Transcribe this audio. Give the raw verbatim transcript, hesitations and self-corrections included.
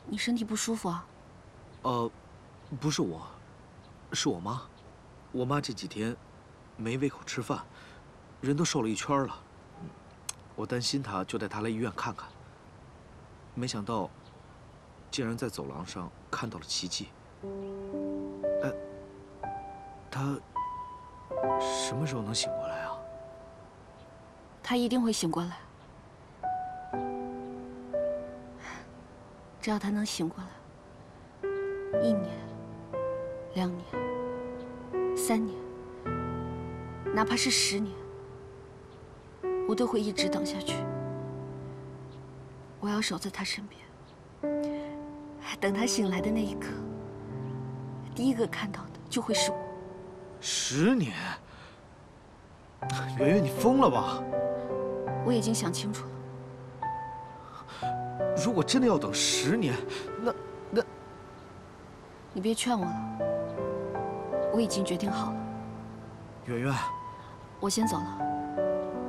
你身体不舒服啊？ 呃，不是我，是我妈。我妈这几天没胃口吃饭，人都瘦了一圈了。我担心她，就带她来医院看看。没想到，竟然在走廊上看到了奇迹。哎，她什么时候能醒过来啊？ 他一定会醒过来。只要他能醒过来，一年、两年、三年，哪怕是十年，我都会一直等下去。我要守在他身边，等他醒来的那一刻，第一个看到的就会是我。 十年？圆圆，你疯了吧？ 我已经想清楚了。 如果真的要等十年，那那…… 你别劝我了，我已经决定好了。 圆圆， 我先走了。